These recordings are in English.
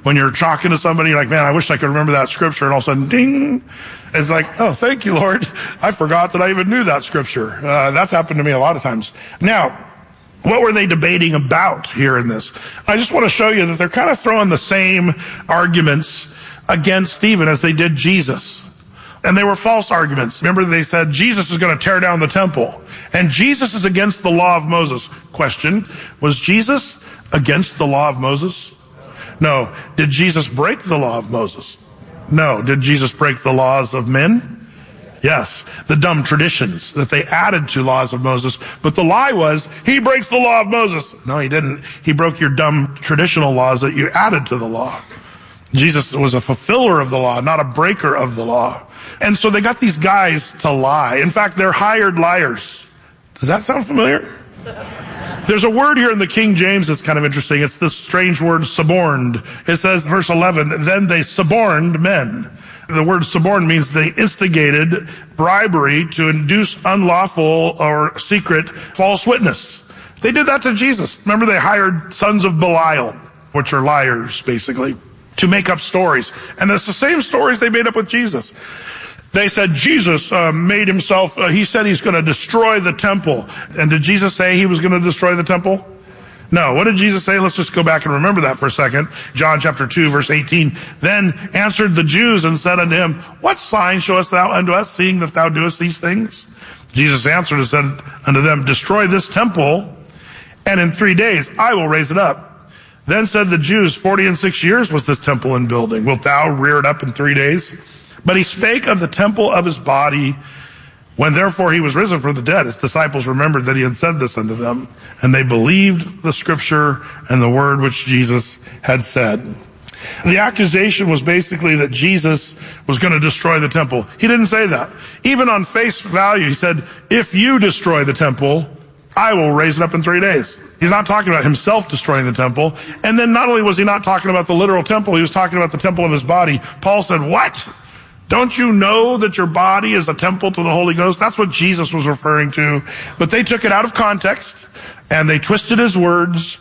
when you're talking to somebody, you're like, man, I wish I could remember that scripture. And all of a sudden, ding. It's like, oh, thank you, Lord. I forgot that I even knew that scripture. That's happened to me a lot of times. Now, what were they debating about here in this? I just want to show you that they're kind of throwing the same arguments against Stephen as they did Jesus. And they were false arguments. Remember, they said Jesus is going to tear down the temple. And Jesus is against the law of Moses. Question, was Jesus against the law of Moses? No. Did Jesus break the law of Moses? No. Did Jesus break the laws of men? Yes. The dumb traditions that they added to laws of Moses. But the lie was, he breaks the law of Moses. No, he didn't. He broke your dumb traditional laws that you added to the law. Jesus was a fulfiller of the law, not a breaker of the law. And so they got these guys to lie. In fact, they're hired liars. Does that sound familiar? There's a word here in the King James that's kind of interesting. It's this strange word, suborned. It says, verse 11, then they suborned men. The word suborn means they instigated bribery to induce unlawful or secret false witness. They did that to Jesus. Remember, they hired sons of Belial, which are liars, basically, to make up stories. And it's the same stories they made up with Jesus. They said Jesus made himself, he said he's going to destroy the temple. And did Jesus say he was going to destroy the temple? No. What did Jesus say? Let's just go back and remember that for a second. John chapter 2, verse 18. Then answered the Jews and said unto him, what sign showest thou unto us, seeing that thou doest these things? Jesus answered and said unto them, destroy this temple, and in 3 days I will raise it up. Then said the Jews, 46 years was this temple in building. Wilt thou rear it up in 3 days? But he spake of the temple of his body. When therefore he was risen from the dead, his disciples remembered that he had said this unto them, and they believed the scripture and the word which Jesus had said. The accusation was basically that Jesus was going to destroy the temple. He didn't say that. Even on face value, he said, if you destroy the temple, I will raise it up in 3 days. He's not talking about himself destroying the temple. And then not only was he not talking about the literal temple, he was talking about the temple of his body. Paul said, what? Don't you know that your body is a temple to the Holy Ghost? That's what Jesus was referring to. But they took it out of context, and they twisted his words,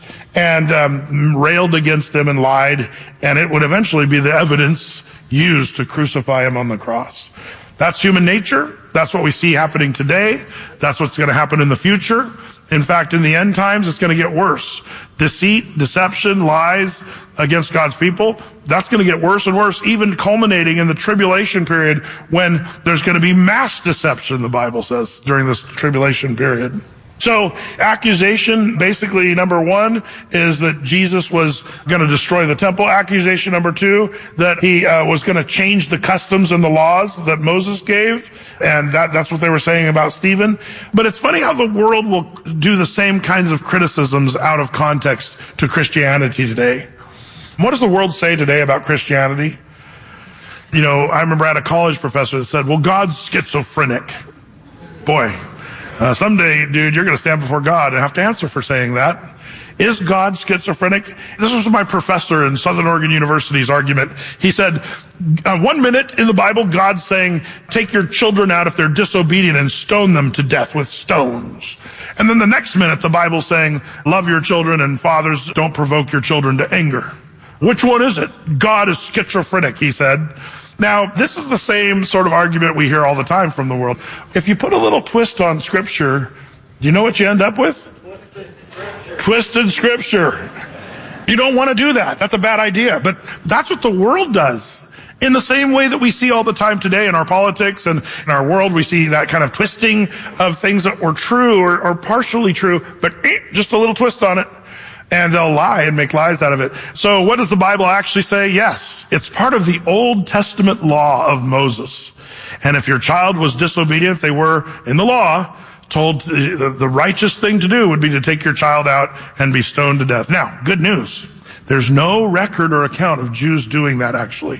and railed against him and lied, and it would eventually be the evidence used to crucify him on the cross. That's human nature. That's what we see happening today. That's what's going to happen in the future. In fact, in the end times, it's going to get worse. Deceit, deception, lies against God's people, that's going to get worse and worse, even culminating in the tribulation period when there's going to be mass deception, the Bible says, during this tribulation period. So, accusation, basically, number one, is that Jesus was going to destroy the temple. Accusation number two, that he was going to change the customs and the laws that Moses gave. And that's what they were saying about Stephen. But it's funny how the world will do the same kinds of criticisms out of context to Christianity today. What does the world say today about Christianity? You know, I remember I had a college professor that said, well, God's schizophrenic. Boy. Someday, dude, you're going to stand before God and have to answer for saying that. Is God schizophrenic? This was my professor in Southern Oregon University's argument. He said, 1 minute in the Bible, God's saying, take your children out if they're disobedient and stone them to death with stones. And then the next minute, the Bible's saying, love your children, and fathers, don't provoke your children to anger. Which one is it? God is schizophrenic, he said. Now, this is the same sort of argument we hear all the time from the world. If you put a little twist on Scripture, do you know what you end up with? Twisted Scripture. You don't want to do that. That's a bad idea. But that's what the world does. In the same way that we see all the time today in our politics and in our world, we see that kind of twisting of things that were true or partially true, but just a little twist on it. And they'll lie and make lies out of it. So what does the Bible actually say? Yes, it's part of the Old Testament law of Moses. And if your child was disobedient, they were, in the law, told the righteous thing to do would be to take your child out and be stoned to death. Now, good news. There's no record or account of Jews doing that, actually.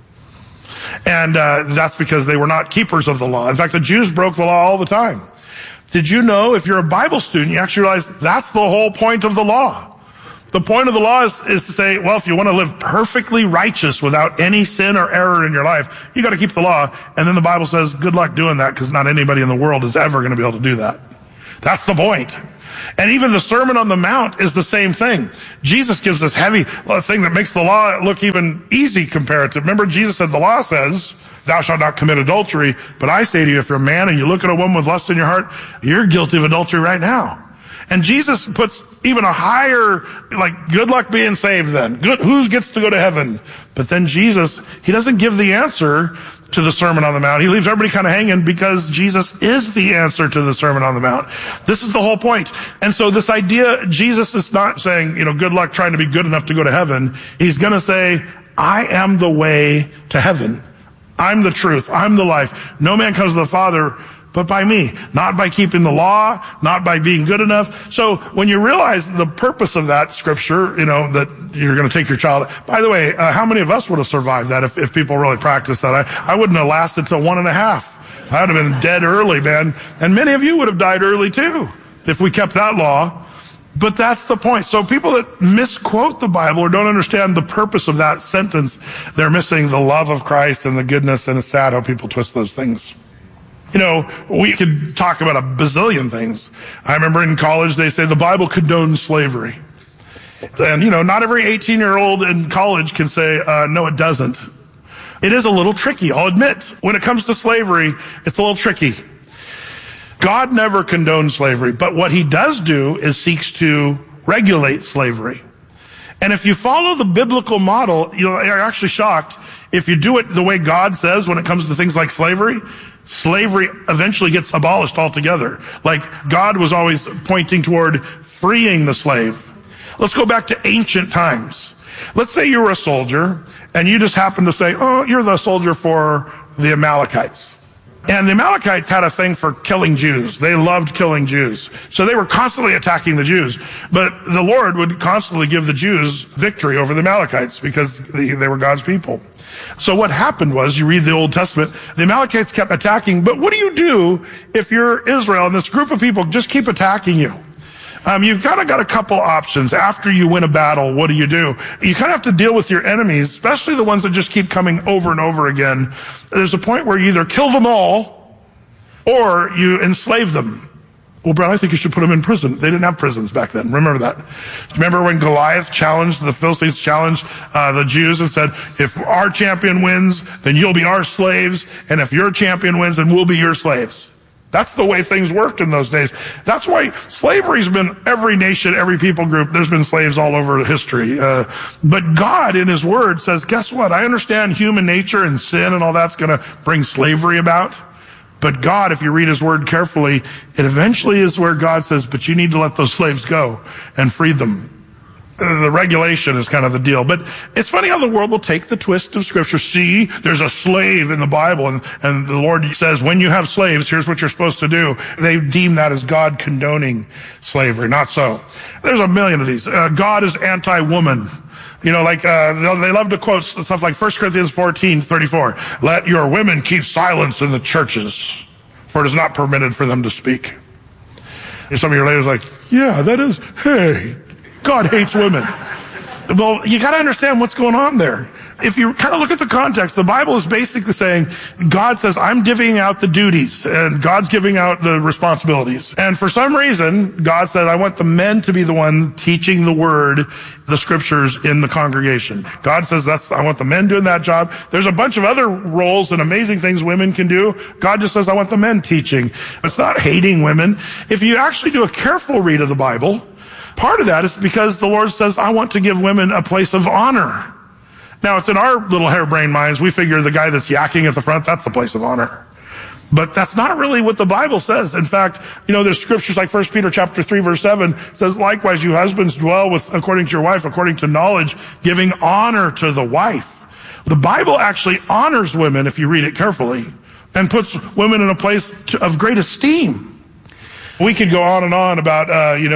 And that's because they were not keepers of the law. In fact, the Jews broke the law all the time. Did you know, if you're a Bible student, you actually realize that's the whole point of the law. The point of the law is to say, well, if you want to live perfectly righteous without any sin or error in your life, you got to keep the law. And then the Bible says, good luck doing that, because not anybody in the world is ever going to be able to do that. That's the point. And even the Sermon on the Mount is the same thing. Jesus gives this heavy thing that makes the law look even easy comparative. Remember, Jesus said the law says, thou shalt not commit adultery. But I say to you, if you're a man and you look at a woman with lust in your heart, you're guilty of adultery right now. And Jesus puts even a higher, like, good luck being saved then. Who gets to go to heaven? But then Jesus, he doesn't give the answer to the Sermon on the Mount. He leaves everybody kind of hanging because Jesus is the answer to the Sermon on the Mount. This is the whole point. And so this idea, Jesus is not saying, good luck trying to be good enough to go to heaven. He's going to say, I am the way to heaven. I'm the truth. I'm the life. No man comes to the Father but by me. Not by keeping the law, not by being good enough. So when you realize the purpose of that scripture, that you're going to take your child. By the way, how many of us would have survived that if people really practiced that? I wouldn't have lasted till 1.5. I would have been dead early, man. And many of you would have died early too if we kept that law. But that's the point. So people that misquote the Bible or don't understand the purpose of that sentence, they're missing the love of Christ and the goodness, and it's sad how people twist those things. We could talk about a bazillion things. I remember in college they say the Bible condones slavery. And, not every 18-year-old in college can say, no, it doesn't. It is a little tricky, I'll admit. When it comes to slavery, it's a little tricky. God never condones slavery, but what he does do is seeks to regulate slavery. And if you follow the biblical model, you're actually shocked. If you do it the way God says when it comes to things like slavery eventually gets abolished altogether. Like God was always pointing toward freeing the slave. Let's go back to ancient times. Let's say you were a soldier and you just happened to say, oh, you're the soldier for the Amalekites. And the Amalekites had a thing for killing Jews. They loved killing Jews. So they were constantly attacking the Jews. But the Lord would constantly give the Jews victory over the Amalekites because they were God's people. So what happened was, you read the Old Testament, the Amalekites kept attacking. But what do you do if you're Israel and this group of people just keep attacking you? You've kind of got a couple options. After you win a battle, what do? You kind of have to deal with your enemies, especially the ones that just keep coming over and over again. There's a point where you either kill them all or you enslave them. Well, Brad, I think you should put them in prison. They didn't have prisons back then. Remember that. Remember when Goliath the Philistines challenged the Jews and said, if our champion wins, then you'll be our slaves. And if your champion wins, then we'll be your slaves. That's the way things worked in those days. That's why slavery's been every nation, every people group. There's been slaves all over history. But God in his word says, guess what? I understand human nature and sin and all that's going to bring slavery about. But God, if you read his word carefully, it eventually is where God says, but you need to let those slaves go and free them. The regulation is kind of the deal. But it's funny how the world will take the twist of scripture. See, there's a slave in the Bible, and the Lord says, when you have slaves, here's what you're supposed to do. They deem that as God condoning slavery. Not so. There's a million of these. God is anti-woman. They love to quote stuff like 1 Corinthians 14:34. Let your women keep silence in the churches, for it is not permitted for them to speak. And some of your ladies are like, yeah, that is, hey, God hates women. Well, you got to understand what's going on there. If you kind of look at the context, the Bible is basically saying, God says, I'm divvying out the duties, and God's giving out the responsibilities. And for some reason, God said, I want the men to be the one teaching the word, the scriptures in the congregation. God says, I want the men doing that job. There's a bunch of other roles and amazing things women can do. God just says, I want the men teaching. It's not hating women. If you actually do a careful read of the Bible, part of that is because the Lord says, I want to give women a place of honor. Now, it's in our little harebrained minds. We figure the guy that's yakking at the front, that's the place of honor. But that's not really what the Bible says. In fact, there's scriptures like 1 Peter chapter 3, verse 7 says, likewise, you husbands dwell according to your wife, according to knowledge, giving honor to the wife. The Bible actually honors women, if you read it carefully, and puts women in a place of great esteem. We could go on and on about,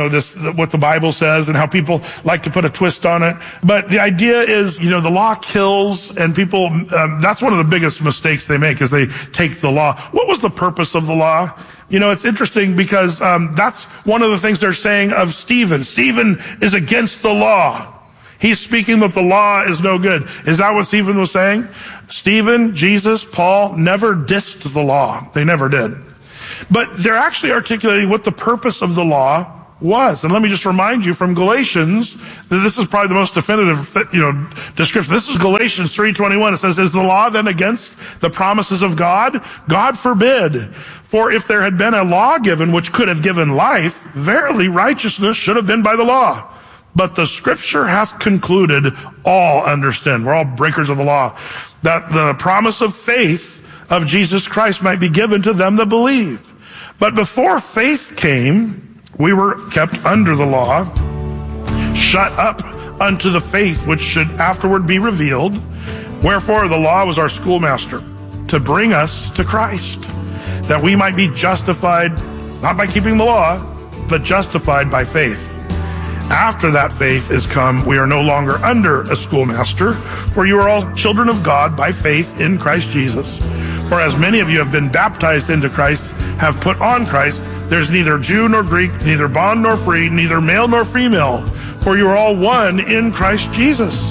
what the Bible says and how people like to put a twist on it. But the idea is, the law kills, and people, that's one of the biggest mistakes they make is they take the law. What was the purpose of the law? It's interesting because, that's one of the things they're saying of Stephen. Stephen is against the law. He's speaking that the law is no good. Is that what Stephen was saying? Stephen, Jesus, Paul never dissed the law. They never did. But they're actually articulating what the purpose of the law was. And let me just remind you from Galatians, that this is probably the most definitive, description. This is Galatians 3:21. It says, is the law then against the promises of God? God forbid. For if there had been a law given which could have given life, verily righteousness should have been by the law. But the scripture hath concluded, all understand, we're all breakers of the law, that the promise of faith of Jesus Christ might be given to them that believe. But before faith came, we were kept under the law, shut up unto the faith which should afterward be revealed. Wherefore the law was our schoolmaster, to bring us to Christ, that we might be justified, not by keeping the law, but justified by faith. After that faith is come, we are no longer under a schoolmaster, for you are all children of God by faith in Christ Jesus. For as many of you have been baptized into Christ, have put on Christ, there's neither Jew nor Greek, neither bond nor free, neither male nor female, for you are all one in Christ Jesus.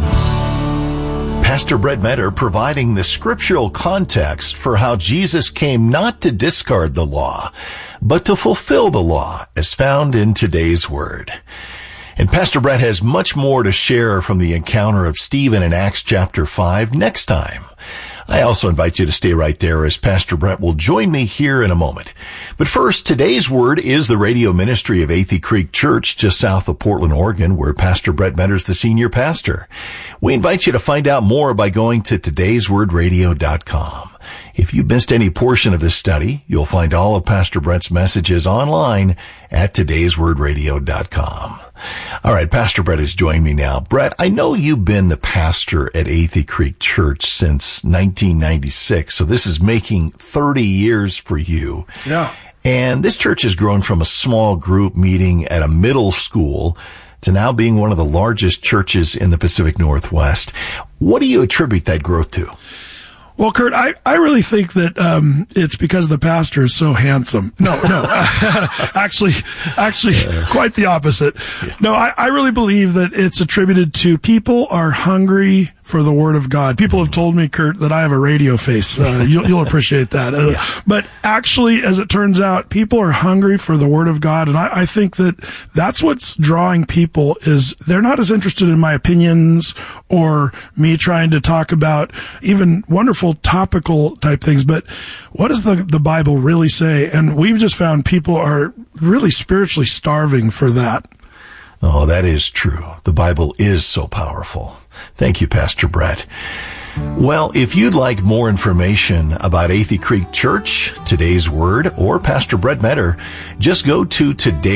Pastor Brett Meador providing the scriptural context for how Jesus came not to discard the law, but to fulfill the law as found in today's word. And Pastor Brett has much more to share from the encounter of Stephen in Acts chapter 5 next time. I also invite you to stay right there as Pastor Brett will join me here in a moment. But first, today's word is the radio ministry of Athey Creek Church just south of Portland, Oregon, where Pastor Brett Meador is the senior pastor. We invite you to find out more by going to todayswordradio.com. If you missed any portion of this study, you'll find all of Pastor Brett's messages online at todayswordradio.com. All right, Pastor Brett has joined me now. Brett, I know you've been the pastor at Athey Creek Church since 1996, so this is making 30 years for you. Yeah. And this church has grown from a small group meeting at a middle school to now being one of the largest churches in the Pacific Northwest. What do you attribute that growth to? Well, Kurt, I really think that it's because the pastor is so handsome. No. actually, quite the opposite. No, I really believe that it's attributed to people are hungry for the Word of God. People have told me, Kurt, that I have a radio face. You'll appreciate that. But actually, as it turns out, people are hungry for the Word of God, and I think that that's what's drawing people is they're not as interested in my opinions or me trying to talk about even wonderful topical type things, but what does the Bible really say? And we've just found people are really spiritually starving for that. Oh, that is true. The Bible is so powerful. Thank you, Pastor Brett. Well, if you'd like more information about Athey Creek Church, Today's Word, or Pastor Brett Meador, just go to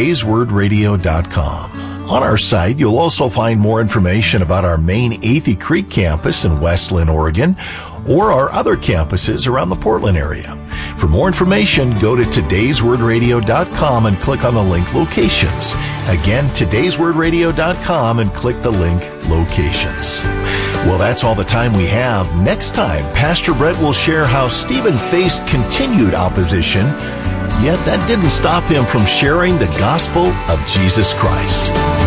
todayswordradio.com. On our site, you'll also find more information about our main Athey Creek campus in West Linn, Oregon, or our other campuses around the Portland area. For more information, go to todayswordradio.com and click on the link Locations. Again, todayswordradio.com and click the link Locations. Well, that's all the time we have. Next time, Pastor Brett will share how Stephen faced continued opposition, yet that didn't stop him from sharing the gospel of Jesus Christ.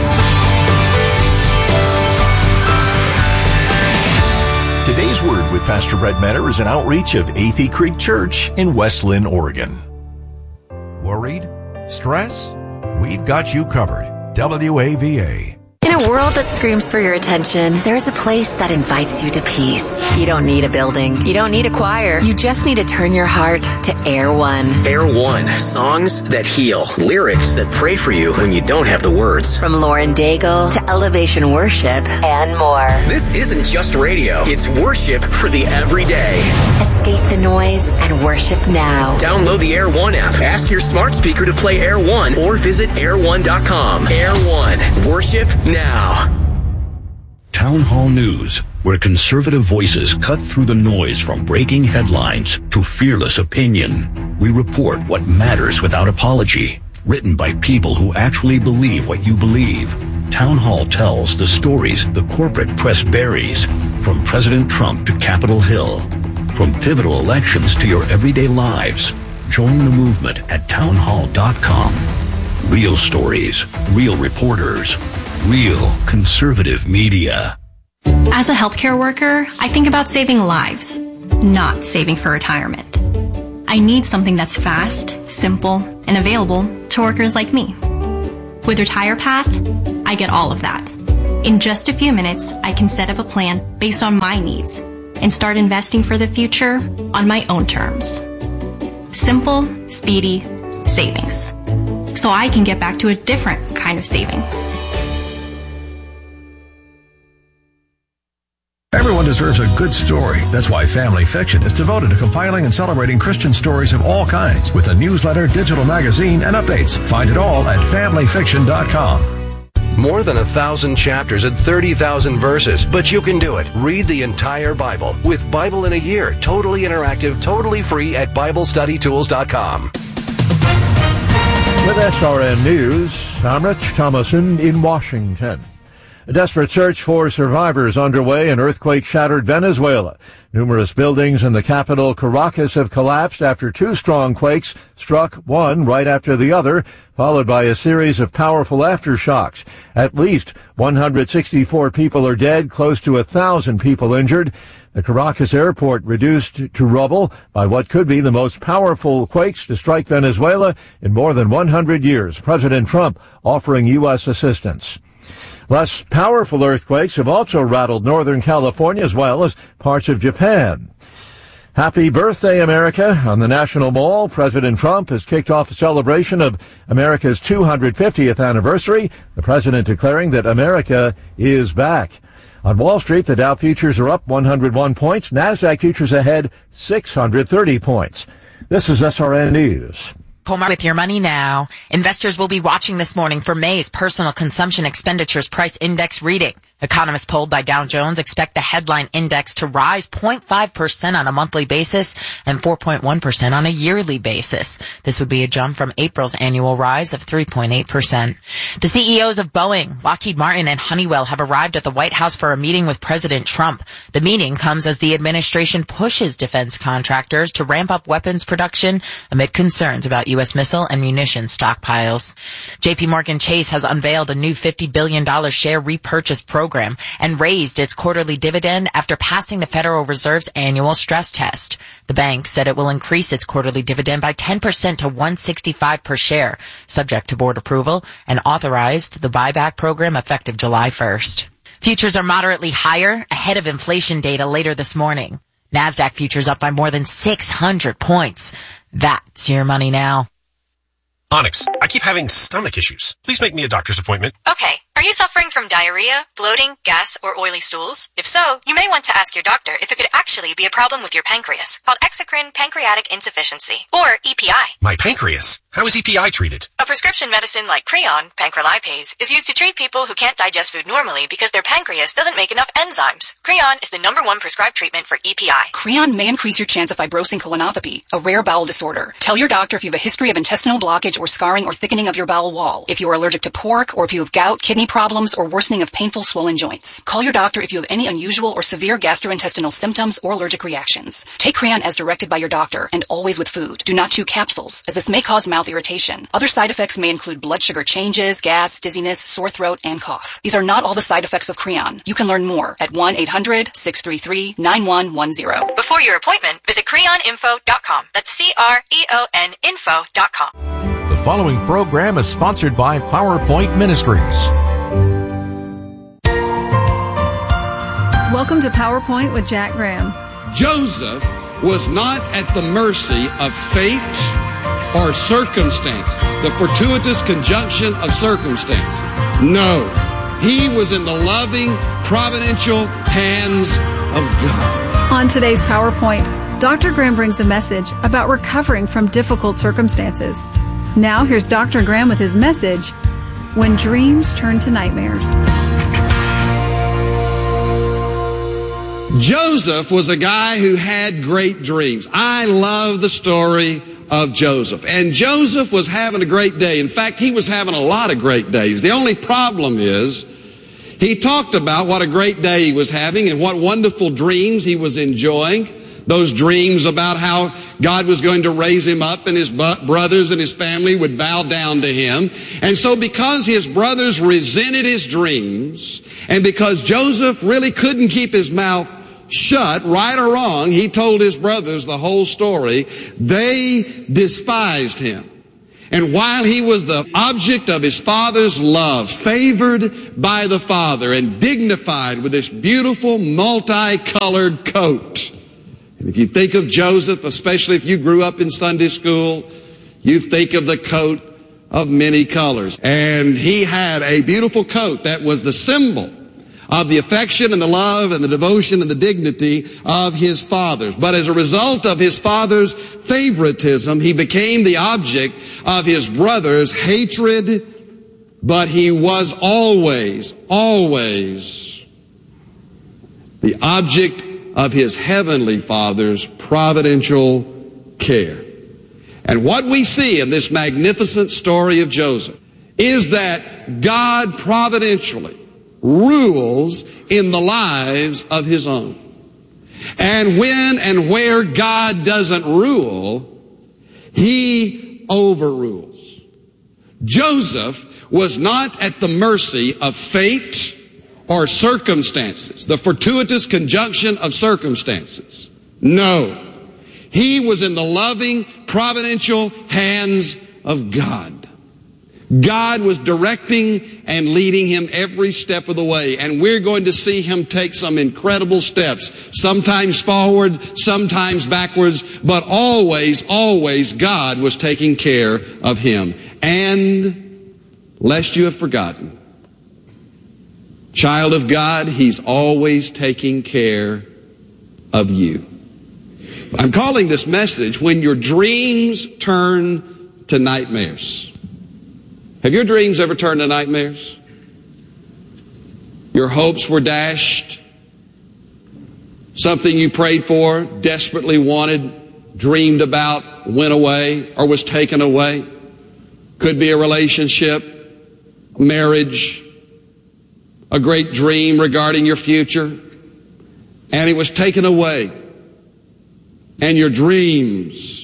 Today's Word with Pastor Brett Meador is an outreach of Athey Creek Church in West Linn, Oregon. Worried? Stress? We've got you covered. WAVA. In a world that screams for your attention, there's a place that invites you to peace. You don't need a building. You don't need a choir. You just need to turn your heart to Air One. Air One. Songs that heal. Lyrics that pray for you when you don't have the words. From Lauren Daigle to Elevation Worship and more. This isn't just radio. It's worship for the everyday. Escape the noise and worship now. Download the Air One app. Ask your smart speaker to play Air One or visit air1.com. Air One. Worship now. Town Hall News, where conservative voices cut through the noise from breaking headlines to fearless opinion. We report what matters without apology, written by people who actually believe what you believe. Town Hall tells the stories the corporate press buries, from President Trump to Capitol Hill, from pivotal elections to your everyday lives. Join the movement at townhall.com. Real stories, real reporters, real conservative media. As a healthcare worker, I think about saving lives, not saving for retirement. I need something that's fast, simple, and available to workers like me. With RetirePath, I get all of that. In just a few minutes, I can set up a plan based on my needs and start investing for the future on my own terms. Simple, speedy savings. So I can get back to a different kind of saving. Everyone deserves a good story. That's why Family Fiction is devoted to compiling and celebrating Christian stories of all kinds with a newsletter, digital magazine, and updates. Find it all at familyfiction.com. More than 1,000 chapters and 30,000 verses, but you can do it. Read the entire Bible with Bible in a Year, totally interactive, totally free at BibleStudyTools.com. With SRN News, I'm Rich Thomason in Washington. A desperate search for survivors underway in earthquake-shattered Venezuela. Numerous buildings in the capital Caracas have collapsed after two strong quakes struck, one right after the other, followed by a series of powerful aftershocks. At least 164 people are dead, close to 1,000 people injured. The Caracas airport reduced to rubble by what could be the most powerful quakes to strike Venezuela in more than 100 years. President Trump offering U.S. assistance. Less powerful earthquakes have also rattled Northern California as well as parts of Japan. Happy birthday, America. On the National Mall, President Trump has kicked off a celebration of America's 250th anniversary, the president declaring that America is back. On Wall Street, the Dow futures are up 101 points. NASDAQ futures ahead 630 points. This is SRN News. With your money now. Investors will be watching this morning for May's personal consumption expenditures price index reading. Economists polled by Dow Jones expect the headline index to rise 0.5% on a monthly basis and 4.1% on a yearly basis. This would be a jump from April's annual rise of 3.8%. The CEOs of Boeing, Lockheed Martin, and Honeywell have arrived at the White House for a meeting with President Trump. The meeting comes as the administration pushes defense contractors to ramp up weapons production amid concerns about U.S. missile and munition stockpiles. J.P. Morgan Chase has unveiled a new $50 billion share repurchase program and raised its quarterly dividend after passing the Federal Reserve's annual stress test. The bank said it will increase its quarterly dividend by 10% to $1.65 per share, subject to board approval, and authorized the buyback program effective July 1st. Futures are moderately higher ahead of inflation data later this morning. NASDAQ futures up by more than 600 points. That's your money now. Onyx, I keep having stomach issues. Please make me a doctor's appointment. Okay. Are you suffering from diarrhea, bloating, gas, or oily stools? If so, you may want to ask your doctor if it could actually be a problem with your pancreas, called exocrine pancreatic insufficiency, or EPI. My pancreas? How is EPI treated? A prescription medicine like Creon, pancrelipase, is used to treat people who can't digest food normally because their pancreas doesn't make enough enzymes. Creon is the #1 prescribed treatment for EPI. Creon may increase your chance of fibrosing colonopathy, a rare bowel disorder. Tell your doctor if you have a history of intestinal blockage or scarring or thickening of your bowel wall, if you are allergic to pork, or if you have gout, kidney problems, or worsening of painful swollen joints. Call your doctor if you have any unusual or severe gastrointestinal symptoms or allergic reactions. Take Creon as directed by your doctor, and always with food. Do not chew capsules, as this may cause mouth irritation. Other side effects may include blood sugar changes, gas, dizziness, sore throat, and cough. These are not all the side effects of Creon. You can learn more at 1-800-633-9110. Before your appointment, visit creoninfo.com. That's CREON info.com. The following program is sponsored by PowerPoint Ministries. Welcome to PowerPoint with Jack Graham. Joseph was not at the mercy of fate or circumstances, the fortuitous conjunction of circumstances. No, he was in the loving, providential hands of God. On today's PowerPoint, Dr. Graham brings a message about recovering from difficult circumstances. Now here's Dr. Graham with his message, When Dreams Turn to Nightmares. Joseph was a guy who had great dreams. I love the story of Joseph. And Joseph was having a great day. In fact, he was having a lot of great days. The only problem is he talked about what a great day he was having and what wonderful dreams he was enjoying. Those dreams about how God was going to raise him up and his brothers and his family would bow down to him. And so because his brothers resented his dreams, and because Joseph really couldn't keep his mouth shut, right or wrong, he told his brothers the whole story. They despised him. And while he was the object of his father's love, favored by the father and dignified with this beautiful multicolored coat. And if you think of Joseph, especially if you grew up in Sunday school, you think of the coat of many colors. And he had a beautiful coat that was the symbol of the affection and the love and the devotion and the dignity of his fathers. But as a result of his father's favoritism, he became the object of his brothers' hatred, but he was always the object of his heavenly Father's providential care. And what we see in this magnificent story of Joseph is that God providentially rules in the lives of his own. And when and where God doesn't rule, he overrules. Joseph was not at the mercy of fate or circumstances, the fortuitous conjunction of circumstances. No. He was in the loving, providential hands of God. God was directing and leading him every step of the way. And we're going to see him take some incredible steps, sometimes forward, sometimes backwards, but always God was taking care of him. And lest you have forgotten, child of God, he's always taking care of you. I'm calling this message, When Your Dreams Turn to Nightmares. Have your dreams ever turned to nightmares? Your hopes were dashed. Something you prayed for, desperately wanted, dreamed about, went away or was taken away. Could be a relationship, marriage, a great dream regarding your future, and it was taken away. And your dreams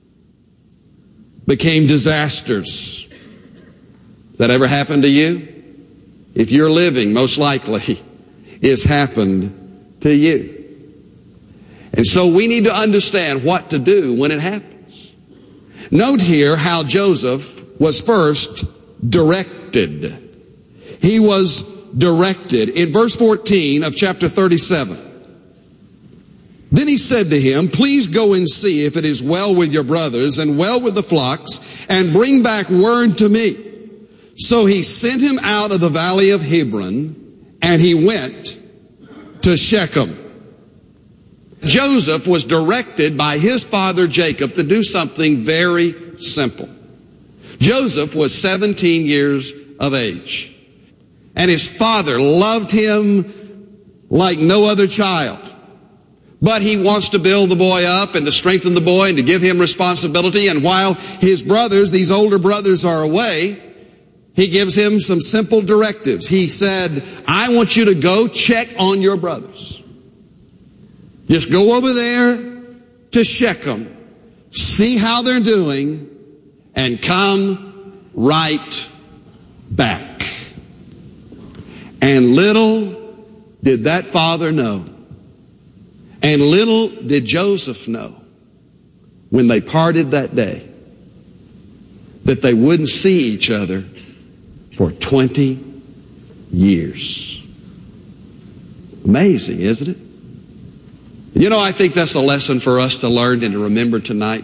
became disasters. That ever happened to you? If you're living, most likely it's happened to you. And so we need to understand what to do when it happens. Note here how Joseph was first directed. He was directed. In verse 14 of chapter 37, then he said to him, please go and see if it is well with your brothers and well with the flocks, and bring back word to me. So he sent him out of the valley of Hebron, and he went to Shechem. Joseph was directed by his father Jacob to do something very simple. Joseph was 17 years of age, and his father loved him like no other child. But he wants to build the boy up and to strengthen the boy and to give him responsibility. And while his brothers, these older brothers, are away, he gives him some simple directives. He said, I want you to go check on your brothers. Just go over there to Shechem, see how they're doing, and come right back. And little did that father know, and little did Joseph know, when they parted that day, that they wouldn't see each other for 20 years. Amazing, isn't it? You know, I think that's a lesson for us to learn and to remember tonight.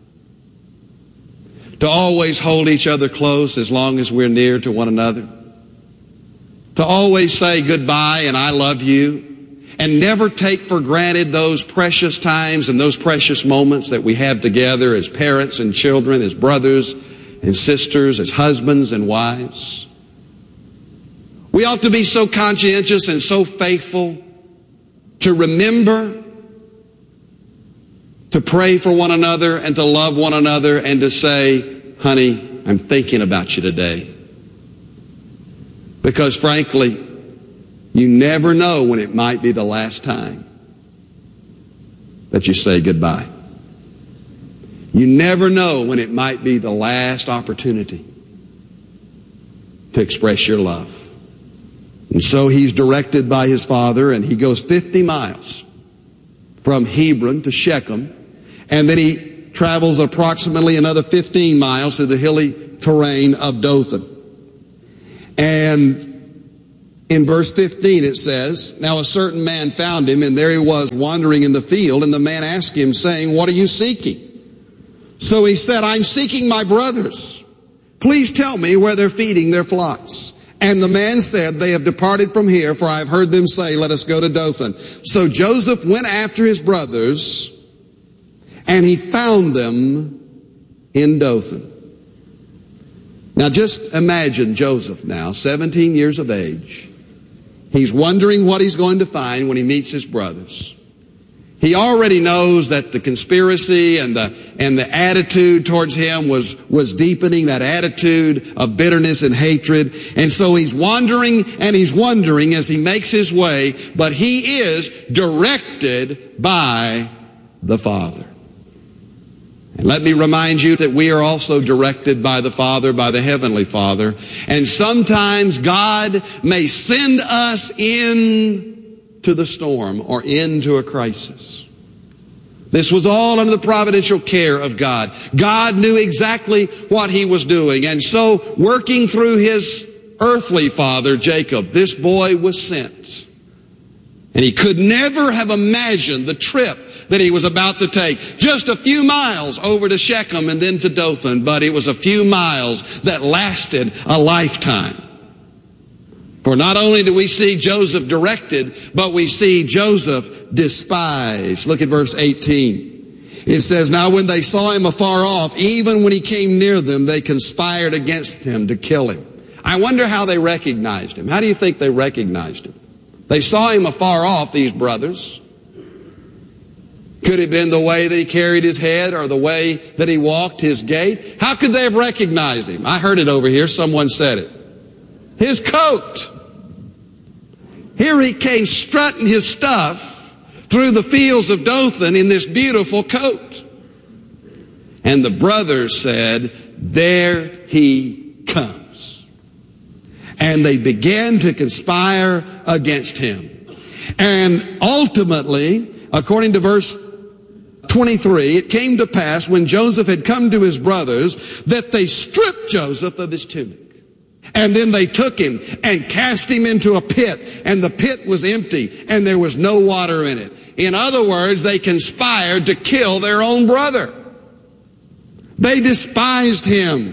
To always hold each other close as long as we're near to one another. To always say goodbye and I love you. And never take for granted those precious times and those precious moments that we have together as parents and children, as brothers and sisters, as husbands and wives. We ought to be so conscientious and so faithful to remember, to pray for one another and to love one another and to say, honey, I'm thinking about you today. Because frankly, you never know when it might be the last time that you say goodbye. You never know when it might be the last opportunity to express your love. And so he's directed by his father, and he goes 50 miles from Hebron to Shechem, and then he travels approximately another 15 miles through the hilly terrain of Dothan. And in verse 15 it says, "Now a certain man found him, and there he was wandering in the field, and the man asked him, saying, 'What are you seeking?' So he said, 'I'm seeking my brothers. Please tell me where they're feeding their flocks.' And the man said, 'They have departed from here, for I have heard them say, let us go to Dothan.' So Joseph went after his brothers, and he found them in Dothan." Now just imagine Joseph now, 17 years of age. He's wondering what he's going to find when he meets his brothers. He already knows that the conspiracy and the attitude towards him was deepening, that attitude of bitterness and hatred. And so he's wandering and he's wondering as he makes his way, but he is directed by the Father. And let me remind you that we are also directed by the Father, by the Heavenly Father. And sometimes God may send us into the storm or into a crisis. This was all under the providential care of God. God knew exactly what he was doing. And so, working through his earthly father, Jacob, this boy was sent. And he could never have imagined the trip that he was about to take. Just a few miles over to Shechem and then to Dothan, but it was a few miles that lasted a lifetime. For not only do we see Joseph directed, but we see Joseph despised. Look at verse 18. It says, "Now when they saw him afar off, even when he came near them, they conspired against him to kill him." I wonder how they recognized him. How do you think they recognized him? They saw him afar off, these brothers. Could it have been the way that he carried his head or the way that he walked, his gait? How could they have recognized him? I heard it over here. Someone said it. His coat. Here he came strutting his stuff through the fields of Dothan in this beautiful coat. And the brothers said, "There he comes." And they began to conspire against him. And ultimately, according to verse 23, it came to pass when Joseph had come to his brothers that they stripped Joseph of his tunic. And then they took him and cast him into a pit, and the pit was empty, and there was no water in it. In other words, they conspired to kill their own brother. They despised him.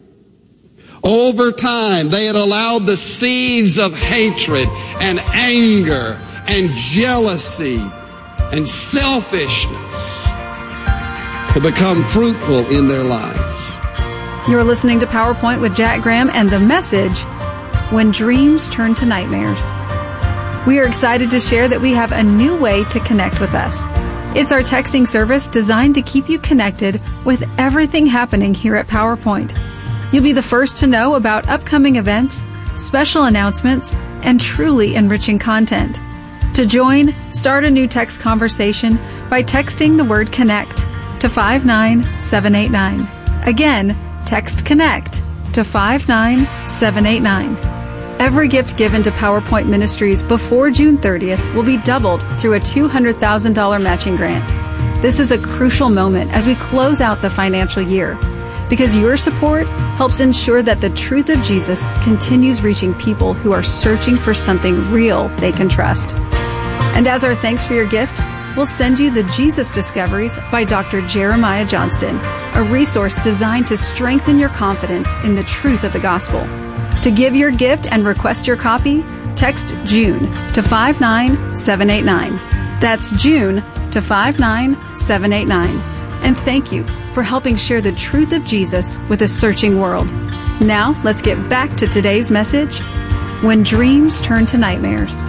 Over time, they had allowed the seeds of hatred and anger and jealousy and selfishness to become fruitful in their lives. You're listening to PowerPoint with Jack Graham and the message, When Dreams Turn to Nightmares. We are excited to share that we have a new way to connect with us. It's our texting service designed to keep you connected with everything happening here at PowerPoint. You'll be the first to know about upcoming events, special announcements, and truly enriching content. To join, start a new text conversation by texting the word CONNECT to 59789. Again, text CONNECT to 59789. Every gift given to PowerPoint Ministries before June 30th will be doubled through a $200,000 matching grant. This is a crucial moment as we close out the financial year, because your support helps ensure that the truth of Jesus continues reaching people who are searching for something real they can trust. And as our thanks for your gift, we'll send you the Jesus Discoveries by Dr. Jeremiah Johnston, a resource designed to strengthen your confidence in the truth of the gospel. To give your gift and request your copy, text June to 59789. That's June to 59789. And thank you for helping share the truth of Jesus with a searching world. Now, let's get back to today's message, When Dreams Turn to Nightmares.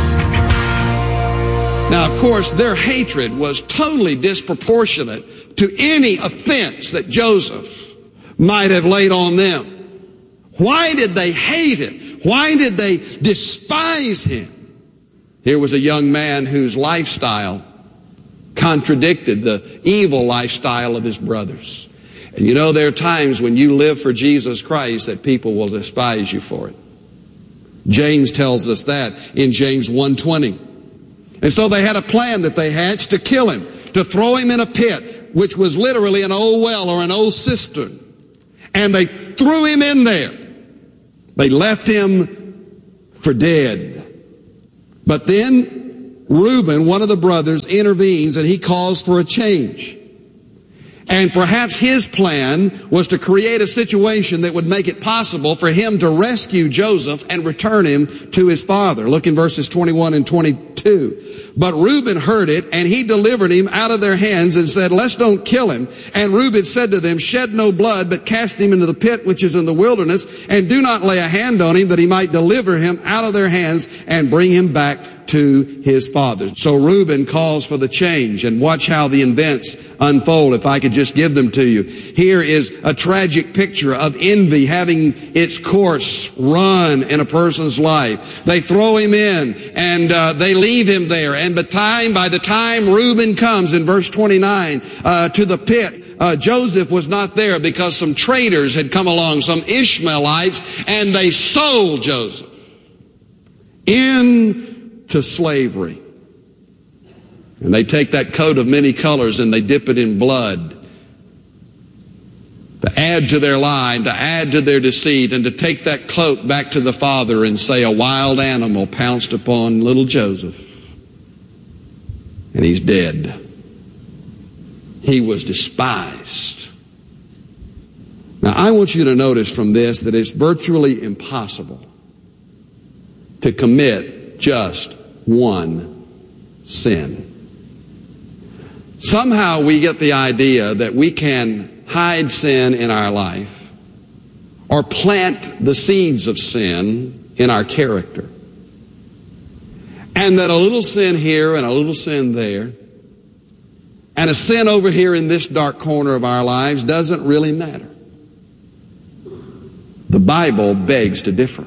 Now, of course, their hatred was totally disproportionate to any offense that Joseph might have laid on them. Why did they hate him? Why did they despise him? Here was a young man whose lifestyle contradicted the evil lifestyle of his brothers. And you know, there are times when you live for Jesus Christ that people will despise you for it. James tells us that in James 1:20. And so they had a plan that they hatched to kill him, to throw him in a pit, which was literally an old well or an old cistern. And they threw him in there. They left him for dead. But then Reuben, one of the brothers, intervenes and he calls for a change. And perhaps his plan was to create a situation that would make it possible for him to rescue Joseph and return him to his father. Look in verses 21 and 22. But Reuben heard it, and he delivered him out of their hands and said, let's don't kill him. And Reuben said to them, shed no blood, but cast him into the pit which is in the wilderness, and do not lay a hand on him, that he might deliver him out of their hands and bring him back to his father. So Reuben calls for the change, and watch how the events unfold. If I could just give them to you. Here is a tragic picture of envy having its course run in a person's life. They throw him in and they leave him there. And by the time Reuben comes in verse 29 to the pit, Joseph was not there because some traders had come along, some Ishmaelites, and they sold Joseph into slavery. And they take that coat of many colors and they dip it in blood to add to their lie, to add to their deceit, and to take that cloak back to the father and say a wild animal pounced upon little Joseph. And he's dead. He was despised. Now I want you to notice from this that it's virtually impossible to commit just one sin. Somehow we get the idea that we can hide sin in our life or plant the seeds of sin in our character. And that a little sin here and a little sin there and a sin over here in this dark corner of our lives doesn't really matter. The Bible begs to differ.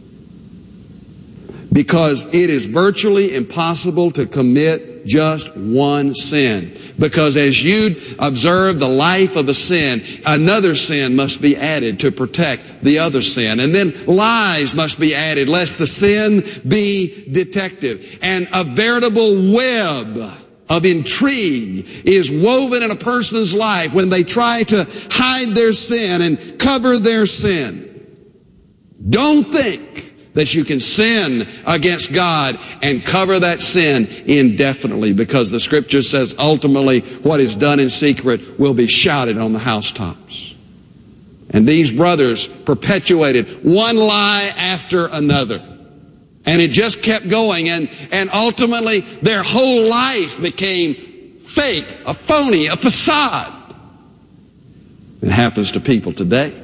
Because it is virtually impossible to commit just one sin. Because as you observe the life of a sin, another sin must be added to protect the other sin. And then lies must be added lest the sin be detected. And a veritable web of intrigue is woven in a person's life when they try to hide their sin and cover their sin. Don't think that you can sin against God and cover that sin indefinitely, because the Scripture says ultimately what is done in secret will be shouted on the housetops. And these brothers perpetuated one lie after another. And it just kept going, and ultimately their whole life became fake, a phony, a facade. It happens to people today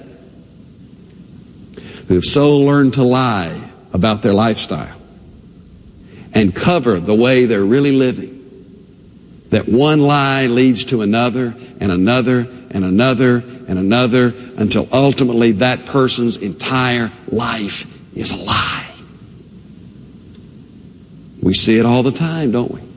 who have so learned to lie about their lifestyle and cover the way they're really living, that one lie leads to another and another and another and another until ultimately that person's entire life is a lie. We see it all the time, don't we?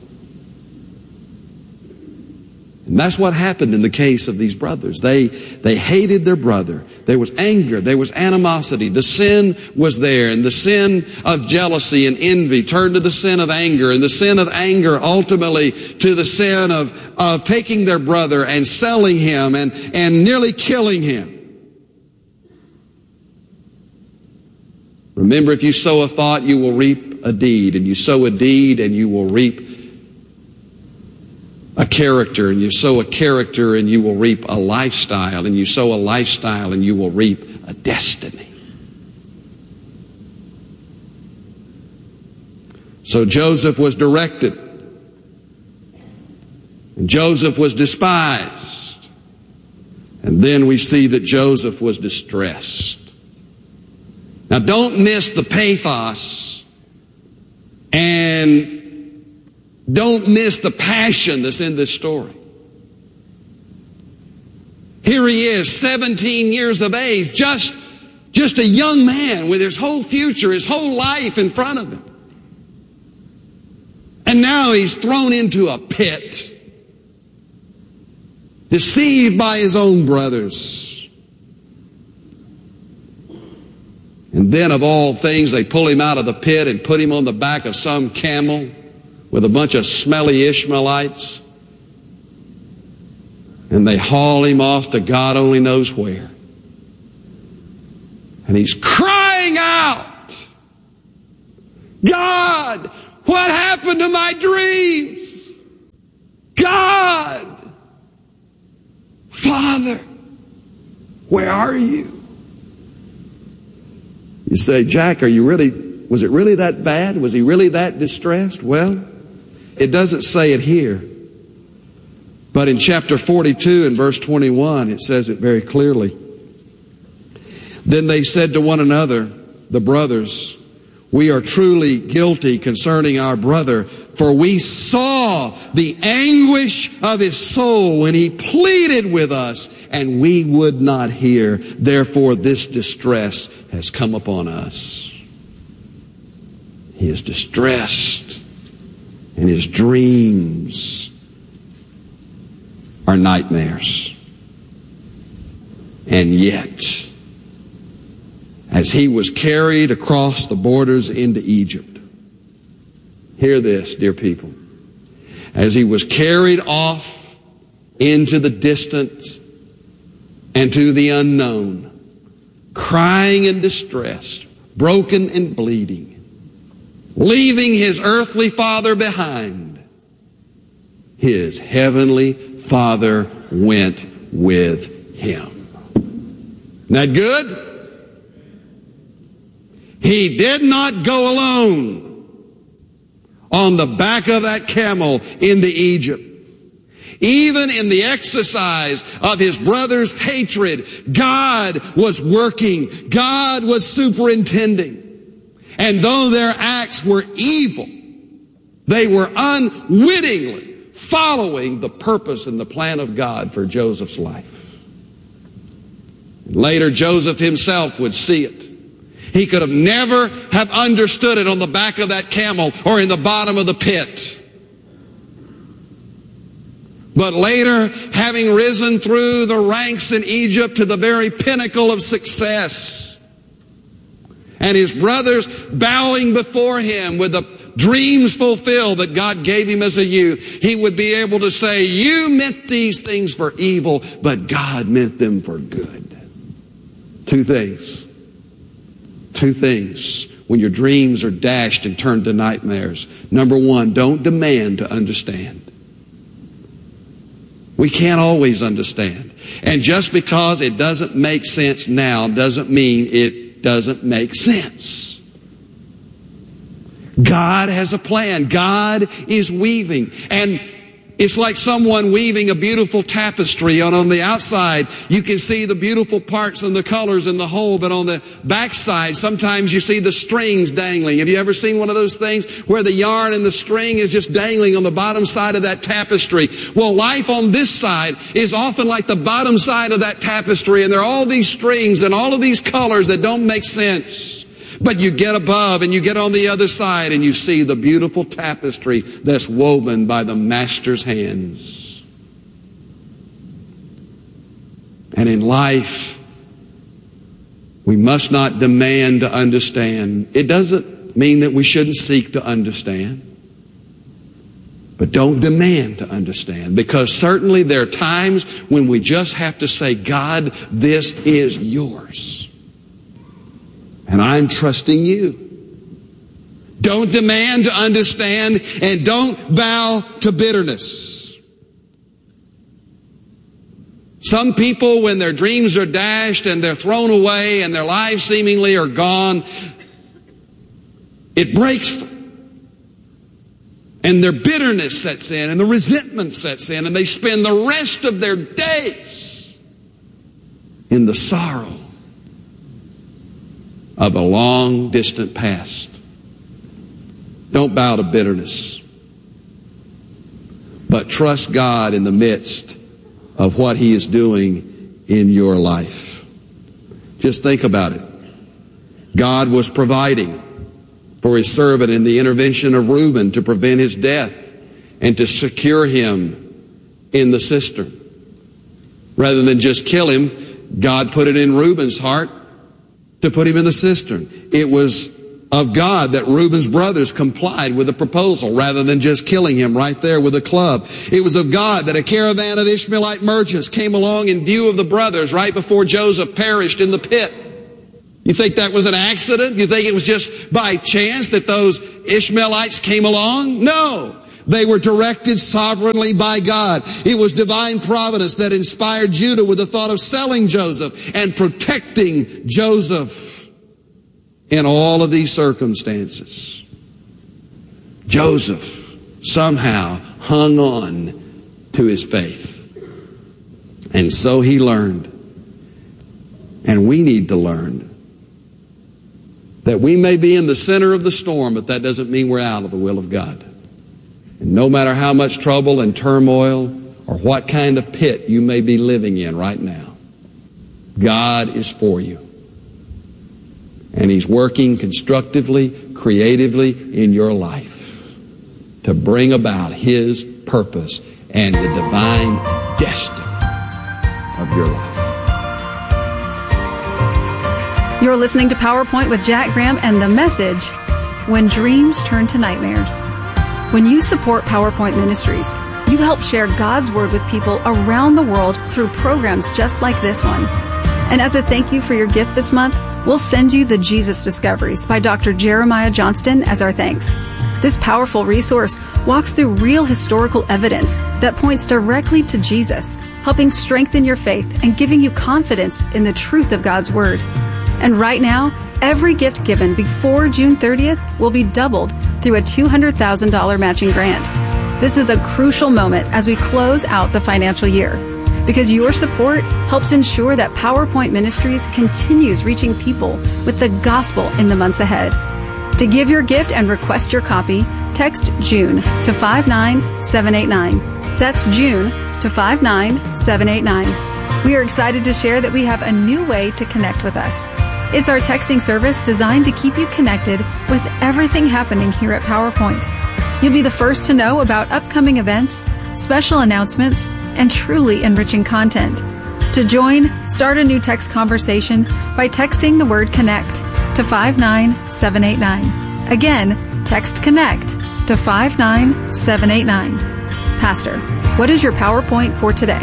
And that's what happened in the case of these brothers. They hated their brother. There was anger. There was animosity. The sin was there. And the sin of jealousy and envy turned to the sin of anger. And the sin of anger ultimately to the sin of taking their brother and selling him and nearly killing him. Remember, if you sow a thought, you will reap a deed. And you sow a deed and you will reap a character, and you sow a character and you will reap a lifestyle, and you sow a lifestyle and you will reap a destiny. So Joseph was directed, and Joseph was despised, and then we see that Joseph was distressed. Now don't miss the pathos and don't miss the passion that's in this story. Here he is, 17 years of age, just a young man with his whole future, his whole life in front of him. And now he's thrown into a pit, deceived by his own brothers. And then of all things, they pull him out of the pit and put him on the back of some camel with a bunch of smelly Ishmaelites, and they haul him off to God only knows where. And he's crying out, God, what happened to my dreams? God, Father, where are you? You say, Jack, was it really that bad? Was he really that distressed? Well, it doesn't say it here. But in chapter 42 and verse 21, it says it very clearly. Then they said to one another, the brothers, we are truly guilty concerning our brother, for we saw the anguish of his soul when he pleaded with us, and we would not hear. Therefore, this distress has come upon us. He is distressed, and his dreams are nightmares. And yet, as he was carried across the borders into Egypt, hear this, dear people. As he was carried off into the distance and to the unknown, crying and distressed, broken and bleeding, leaving his earthly father behind, his heavenly Father went with him. Isn't that good? He did not go alone on the back of that camel into Egypt. Even in the exercise of his brother's hatred, God was working. God was superintending. And though their acts were evil, they were unwittingly following the purpose and the plan of God for Joseph's life. Later, Joseph himself would see it. He could have never have understood it on the back of that camel or in the bottom of the pit. But later, having risen through the ranks in Egypt to the very pinnacle of success, and his brothers bowing before him with the dreams fulfilled that God gave him as a youth, he would be able to say, you meant these things for evil, but God meant them for good. Two things when your dreams are dashed and turned to nightmares. Number one, don't demand to understand. We can't always understand. And just because it doesn't make sense now doesn't mean it doesn't make sense. God has a plan. God is weaving. And it's like someone weaving a beautiful tapestry, and on the outside you can see the beautiful parts and the colors and the whole, but on the backside sometimes you see the strings dangling. Have you ever seen one of those things where the yarn and the string is just dangling on the bottom side of that tapestry? Well, life on this side is often like the bottom side of that tapestry, and there are all these strings and all of these colors that don't make sense. But you get above and you get on the other side and you see the beautiful tapestry that's woven by the master's hands. And in life, we must not demand to understand. It doesn't mean that we shouldn't seek to understand. But don't demand to understand, because certainly there are times when we just have to say, God, this is yours. And I'm trusting you. Don't demand to understand, and don't bow to bitterness. Some people, when their dreams are dashed and they're thrown away and their lives seemingly are gone, it breaks them. And their bitterness sets in and the resentment sets in, and they spend the rest of their days in the sorrow of a long distant past. Don't bow to bitterness, but trust God in the midst of what He is doing in your life. Just think about it. God was providing for His servant in the intervention of Reuben to prevent his death and to secure him in the cistern. Rather than just kill him, God put it in Reuben's heart to put him in the cistern. It was of God that Reuben's brothers complied with the proposal rather than just killing him right there with a club. It was of God that a caravan of Ishmaelite merchants came along in view of the brothers right before Joseph perished in the pit. You think that was an accident? You think it was just by chance that those Ishmaelites came along? No. They were directed sovereignly by God. It was divine providence that inspired Judah with the thought of selling Joseph and protecting Joseph in all of these circumstances. Joseph somehow hung on to his faith. And so he learned. And we need to learn that we may be in the center of the storm, but that doesn't mean we're out of the will of God. And no matter how much trouble and turmoil or what kind of pit you may be living in right now, God is for you. And He's working constructively, creatively in your life to bring about His purpose and the divine destiny of your life. You're listening to PowerPoint with Jack Graham and the message, When Dreams Turn to Nightmares. When you support PowerPoint Ministries, you help share God's Word with people around the world through programs just like this one. And as a thank you for your gift this month, we'll send you the Jesus Discoveries by Dr. Jeremiah Johnston as our thanks. This powerful resource walks through real historical evidence that points directly to Jesus, helping strengthen your faith and giving you confidence in the truth of God's Word. And right now, every gift given before June 30th will be doubled through a $200,000 matching grant. This is a crucial moment as we close out the financial year, because your support helps ensure that PowerPoint Ministries continues reaching people with the gospel in the months ahead. To give your gift and request your copy, text June to 59789. That's June to 59789. We are excited to share that we have a new way to connect with us. It's our texting service designed to keep you connected with everything happening here at PowerPoint. You'll be the first to know about upcoming events, special announcements, and truly enriching content. To join, start a new text conversation by texting the word CONNECT to 59789. Again, text CONNECT to 59789. Pastor, what is your PowerPoint for today?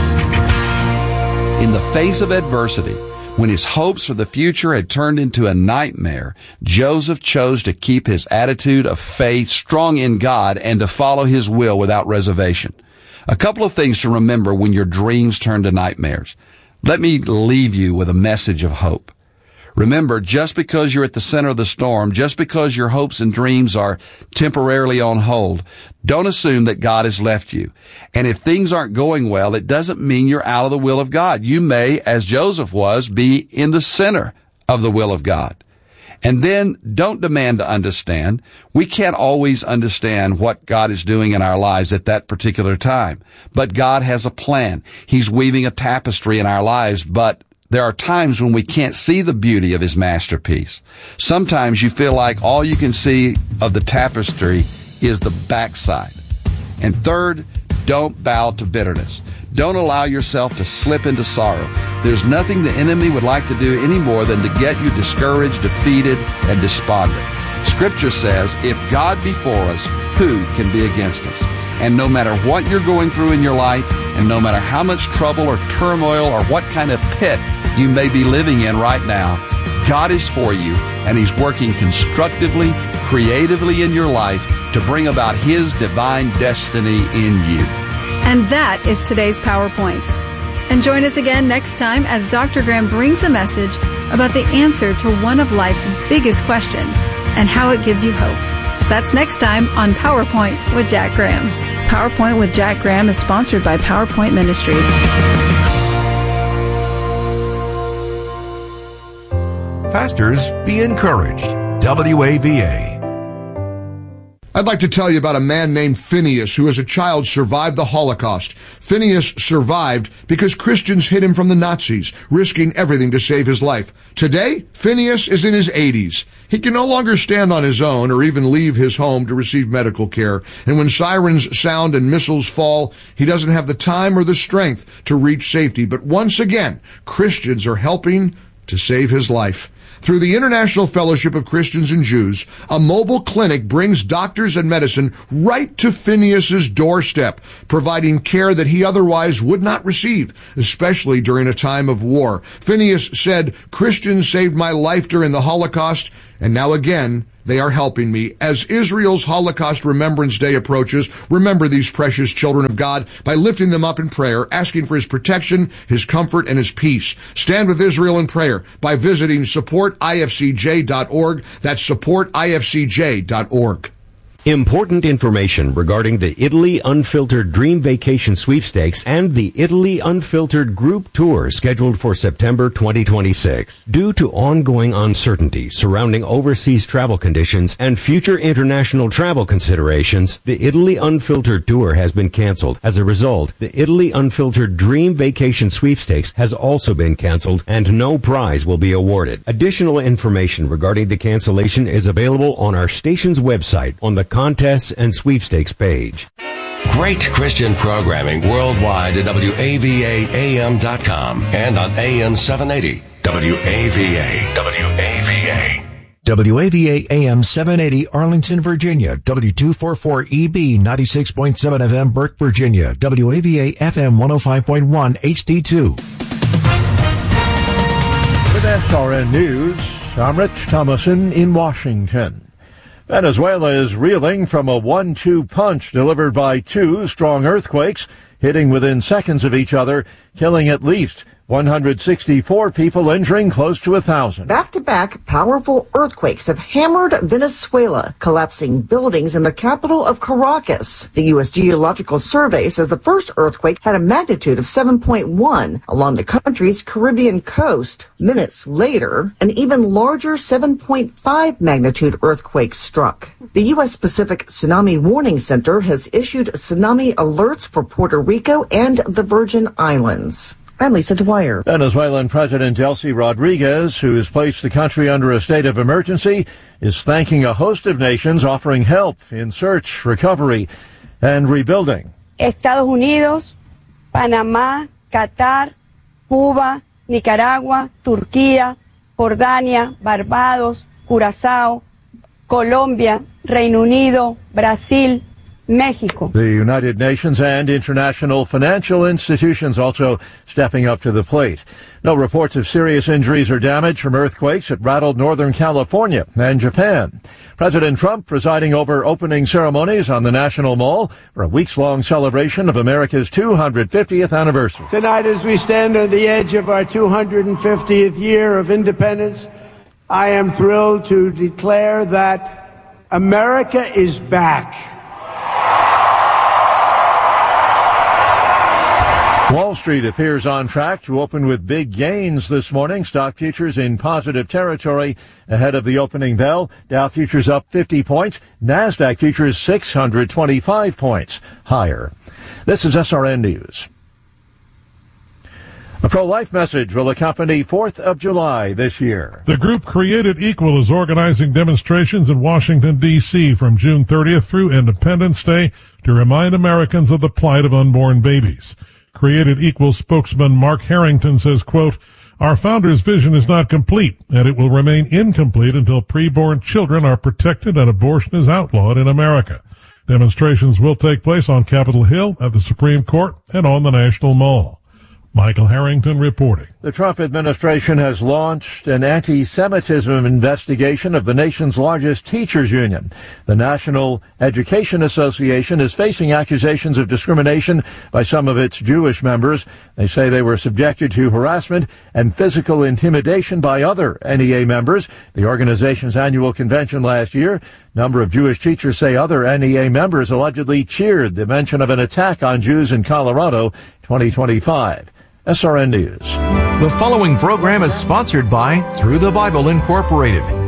In the face of adversity, when his hopes for the future had turned into a nightmare, Joseph chose to keep his attitude of faith strong in God and to follow His will without reservation. A couple of things to remember when your dreams turn to nightmares. Let me leave you with a message of hope. Remember, just because you're at the center of the storm, just because your hopes and dreams are temporarily on hold, don't assume that God has left you. And if things aren't going well, it doesn't mean you're out of the will of God. You may, as Joseph was, be in the center of the will of God. And then don't demand to understand. We can't always understand what God is doing in our lives at that particular time. But God has a plan. He's weaving a tapestry in our lives, but there are times when we can't see the beauty of His masterpiece. Sometimes you feel like all you can see of the tapestry is the backside. And third, don't bow to bitterness. Don't allow yourself to slip into sorrow. There's nothing the enemy would like to do any more than to get you discouraged, defeated, and despondent. Scripture says, if God be for us, who can be against us? And no matter what you're going through in your life, and no matter how much trouble or turmoil or what kind of pit you may be living in right now, God is for you, and He's working constructively, creatively in your life to bring about His divine destiny in you. And that is today's PowerPoint. And join us again next time as Dr. Graham brings a message about the answer to one of life's biggest questions and how it gives you hope. That's next time on PowerPoint with Jack Graham. PowerPoint with Jack Graham is sponsored by PowerPoint Ministries. Pastors, be encouraged. WAVA. I'd like to tell you about a man named Phineas who as a child survived the Holocaust. Phineas survived because Christians hid him from the Nazis, risking everything to save his life. Today, Phineas is in his 80s. He can no longer stand on his own or even leave his home to receive medical care. And when sirens sound and missiles fall, he doesn't have the time or the strength to reach safety. But once again, Christians are helping to save his life. Through the International Fellowship of Christians and Jews, a mobile clinic brings doctors and medicine right to Phineas's doorstep, providing care that he otherwise would not receive, especially during a time of war. Phineas said, "Christians saved my life during the Holocaust, and now again, they are helping me." As Israel's Holocaust Remembrance Day approaches, remember these precious children of God by lifting them up in prayer, asking for his protection, his comfort, and his peace. Stand with Israel in prayer by visiting supportifcj.org. That's supportifcj.org. Important information regarding the Italy Unfiltered Dream Vacation Sweepstakes and the Italy Unfiltered Group Tour scheduled for September 2026. Due to ongoing uncertainty surrounding overseas travel conditions and future international travel considerations, the Italy Unfiltered Tour has been canceled. As a result, the Italy Unfiltered Dream Vacation Sweepstakes has also been canceled and no prize will be awarded. Additional information regarding the cancellation is available on our station's website on the Contests and Sweepstakes page. Great Christian programming worldwide at WAVAAM.com and on AM 780. WAVA. WAVA AM 780 Arlington, Virginia. W244EB 96.7 FM Burke, Virginia. WAVA FM 105.1 HD2. With SRN News, I'm Rich Thomason in Washington. Venezuela is reeling from a 1-2 punch delivered by two strong earthquakes, hitting within seconds of each other, killing at least 164 people, injuring close to 1,000. Back-to-back powerful earthquakes have hammered Venezuela, collapsing buildings in the capital of Caracas. The U.S. Geological Survey says the first earthquake had a magnitude of 7.1 along the country's Caribbean coast. Minutes later, an even larger 7.5 magnitude earthquake struck. The U.S. Pacific Tsunami Warning Center has issued tsunami alerts for Puerto Rico and the Virgin Islands. I'm Lisa Dwyer. Venezuelan President Delcy Rodriguez, who has placed the country under a state of emergency, is thanking a host of nations offering help in search, recovery, and rebuilding. Estados Unidos, Panamá, Qatar, Cuba, Nicaragua, Turquía, Jordania, Barbados, Curazao, Colombia, Reino Unido, Brasil, Mexico. The United Nations and international financial institutions also stepping up to the plate. No reports of serious injuries or damage from earthquakes that rattled Northern California and Japan. President Trump presiding over opening ceremonies on the National Mall for a weeks-long celebration of America's 250th anniversary. Tonight, as we stand on the edge of our 250th year of independence, I am thrilled to declare that America is back. Wall Street appears on track to open with big gains this morning. Stock futures in positive territory ahead of the opening bell. Dow futures up 50 points. NASDAQ futures 625 points higher. This is SRN News. A pro-life message will accompany 4th of July this year. The group Created Equal is organizing demonstrations in Washington, D.C. from June 30th through Independence Day to remind Americans of the plight of unborn babies. Created Equal spokesman Mark Harrington says, quote, "Our founder's vision is not complete, and it will remain incomplete until preborn children are protected and abortion is outlawed in America." Demonstrations will take place on Capitol Hill, at the Supreme Court, and on the National Mall. Michael Harrington reporting. The Trump administration has launched an anti-Semitism investigation of the nation's largest teachers union. The National Education Association is facing accusations of discrimination by some of its Jewish members. They say they were subjected to harassment and physical intimidation by other NEA members. The organization's annual convention last year, number of Jewish teachers say other NEA members allegedly cheered the mention of an attack on Jews in Colorado 2025. SRN News. The following program is sponsored by Through the Bible Incorporated,